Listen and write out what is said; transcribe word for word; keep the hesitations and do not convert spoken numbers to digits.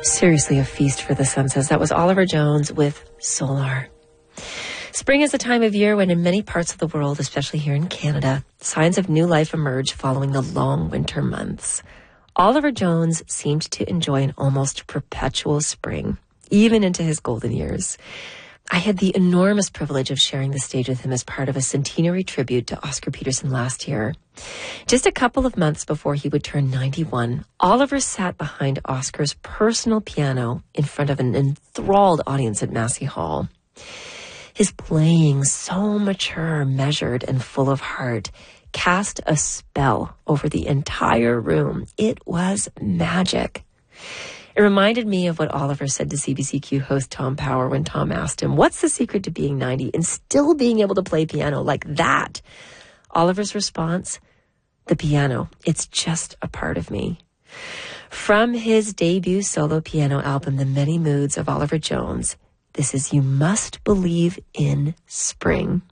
Seriously a feast for the senses. That was Oliver Jones with Solar. Spring is a time of year when in many parts of the world, especially here in Canada, signs of new life emerge following the long winter months. Oliver Jones seemed to enjoy an almost perpetual spring, even into his golden years. I had the enormous privilege of sharing the stage with him as part of a centenary tribute to Oscar Peterson last year. Just a couple of months before he would turn ninety-one, Oliver sat behind Oscar's personal piano in front of an enthralled audience at Massey Hall. His playing, so mature, measured, and full of heart, cast a spell over the entire room. It was magic. It reminded me of what Oliver said to C B C Q host Tom Power when Tom asked him, what's the secret to being ninety and still being able to play piano like that? Oliver's response, the piano. It's just a part of me. From his debut solo piano album, The Many Moods of Oliver Jones, this is You Must Believe in Spring.